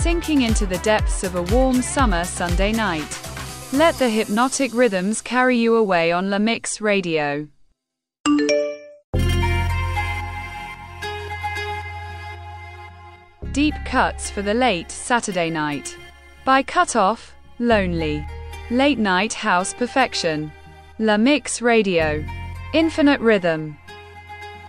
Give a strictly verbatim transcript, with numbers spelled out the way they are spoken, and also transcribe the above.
sinking into the depths of a warm summer Sunday night. Let the hypnotic rhythms carry you away on La Mix Radio. Deep cuts for the late Saturday night. By Cut Off, Lonely. Late night house perfection. La Mix Radio. Infinite rhythm.